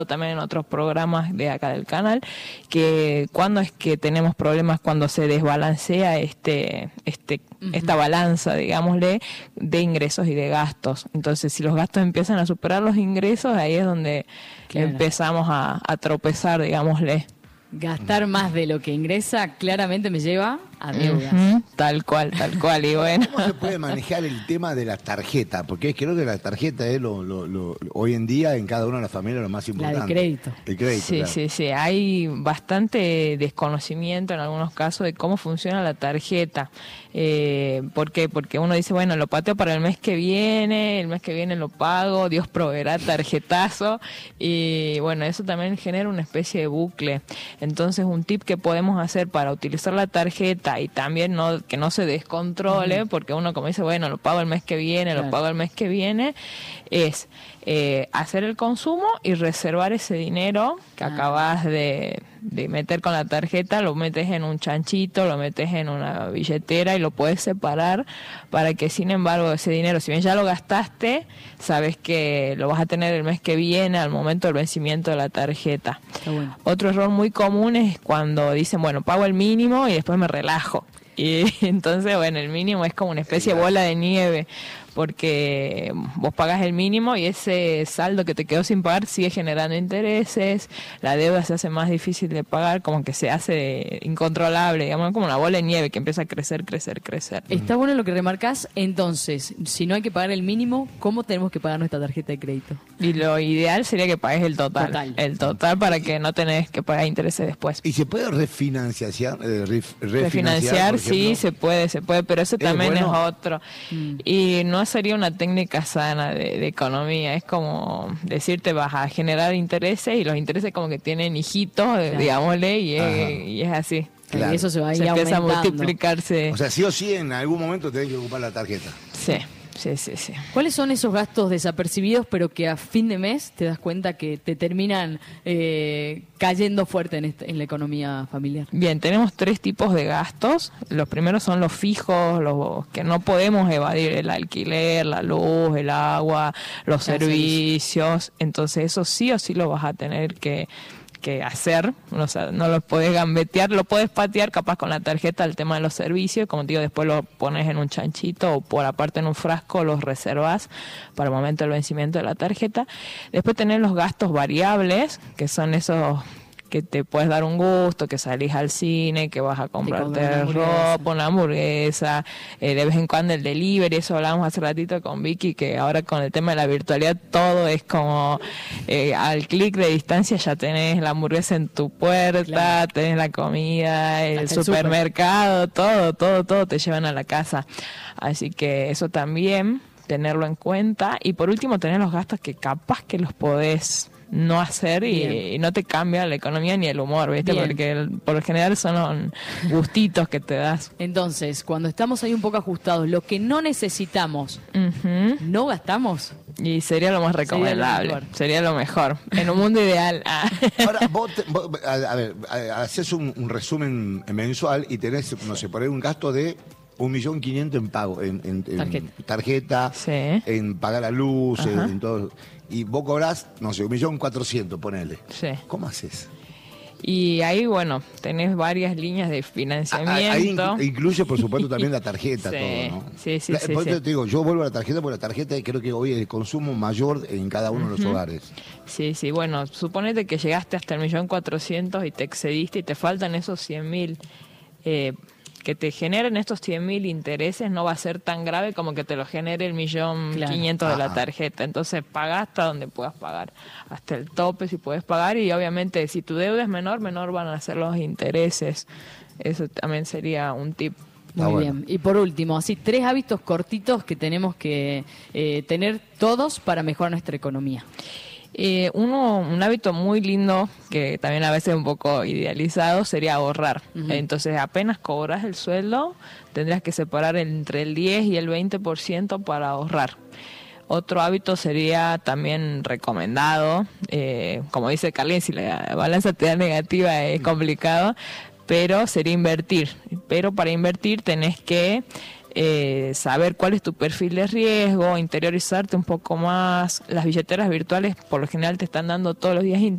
también en otros programas de acá del canal, que cuando es que tenemos problemas, cuando se desbalancea esta balanza, digámosle, de ingresos y de gastos. Entonces, si los gastos empiezan a superar los ingresos, ahí es donde empezamos a tropezar, digámosle. Gastar más de lo que ingresa claramente me lleva a deudas. Tal cual, y bueno. ¿Cómo se puede manejar el tema de la tarjeta? Porque creo que la tarjeta es hoy en día en cada una de las familias lo más importante. La de crédito. El crédito, sí, claro. sí. Hay bastante desconocimiento en algunos casos de cómo funciona la tarjeta. ¿Por qué? Porque uno dice, bueno, lo pateo para el mes que viene lo pago, Dios proveerá tarjetazo. Y bueno, eso también genera una especie de bucle. Entonces, un tip que podemos hacer para utilizar la tarjeta y también que no se descontrole, porque uno como dice, bueno, lo pago el mes que viene, es hacer el consumo y reservar ese dinero que acabas de meter con la tarjeta, lo metes en un chanchito, lo metes en una billetera y lo puedes separar para que, sin embargo, ese dinero, si bien ya lo gastaste, sabes que lo vas a tener el mes que viene al momento del vencimiento de la tarjeta. Bueno. Otro error muy común es cuando dicen, bueno, pago el mínimo y después me relajo. Y entonces, bueno, el mínimo es como una especie de bola de nieve, porque vos pagas el mínimo y ese saldo que te quedó sin pagar sigue generando intereses, la deuda se hace más difícil de pagar, como que se hace incontrolable, digamos, como una bola de nieve que empieza a crecer. Está bueno lo que remarcás. Entonces, si no hay que pagar el mínimo, ¿cómo tenemos que pagar nuestra tarjeta de crédito? Y lo ideal sería que pagues el total para que no tenés que pagar intereses después. ¿Y se puede refinanciar? Refinanciar, sí, se puede, pero eso también bueno. es otro. Y no sería una técnica sana de economía, es como decirte vas a generar intereses y los intereses como que tienen hijitos, digámosle, y es así. Claro. Y eso se va a ir Se empieza a aumentando. multiplicarse. O sea, sí o sí, en algún momento tenés que ocupar la tarjeta. Sí. ¿Cuáles son esos gastos desapercibidos pero que a fin de mes te das cuenta que te terminan cayendo fuerte en la economía familiar? Bien, tenemos 3 tipos de gastos. Los primeros son los fijos, los que no podemos evadir: el alquiler, la luz, el agua, los servicios. Entonces eso sí o sí lo vas a tener que hacer, o sea, no lo podés gambetear, lo podés patear capaz con la tarjeta el tema de los servicios, como te digo, después lo pones en un chanchito o por aparte en un frasco, los reservas para el momento del vencimiento de la tarjeta. Después tenés los gastos variables, que son esos que te puedes dar un gusto, que salís al cine, que vas a comprarte ropa, una hamburguesa, de vez en cuando el delivery, eso hablábamos hace ratito con Vicky, que ahora con el tema de la virtualidad todo es como al clic de distancia ya tenés la hamburguesa en tu puerta, tenés la comida, el supermercado, todo te llevan a la casa. Así que eso también, tenerlo en cuenta. Y por último, tener los gastos que capaz que los podés no hacer y no te cambia la economía ni el humor, ¿viste? Bien. Porque por lo general son gustitos que te das. Entonces, cuando estamos ahí un poco ajustados, lo que no necesitamos, ¿no gastamos? Y sería lo más recomendable, sería lo mejor. En un mundo ideal. Ahora, vos haces un resumen mensual y tenés, no sé, por ahí un gasto de 1.500.000 en pago, en tarjeta, Sí. en pagar la luz, en todo. Y vos cobrás, no sé, 1.400.000, ponele. Sí. ¿Cómo haces? Y ahí, bueno, tenés varias líneas de financiamiento. Ahí incluye, por supuesto, también la tarjeta, Sí, todo, ¿no? sí. Por eso te digo, yo vuelvo a la tarjeta porque la tarjeta creo que hoy es el consumo mayor en cada uno de los hogares. Sí, bueno, suponete que llegaste hasta el 1.400.000 y te excediste y te faltan esos 100.000. Que te generen estos 100.000 intereses no va a ser tan grave como que te lo genere el 1.500.000 de la tarjeta. Entonces paga hasta donde puedas pagar, hasta el tope si puedes pagar, y obviamente si tu deuda es menor van a ser los intereses. Eso también sería un tip. Muy bien. Y por último, así 3 hábitos cortitos que tenemos que tener todos para mejorar nuestra economía. Un hábito muy lindo, que también a veces es un poco idealizado, sería ahorrar. Entonces, apenas cobras el sueldo, tendrías que separar entre el 10 y el 20% para ahorrar. Otro hábito sería también recomendado, como dice Carlín, si la balanza te da negativa es complicado, pero sería invertir. Pero para invertir tenés que saber cuál es tu perfil de riesgo, interiorizarte un poco más. Las billeteras virtuales por lo general te están dando todos los días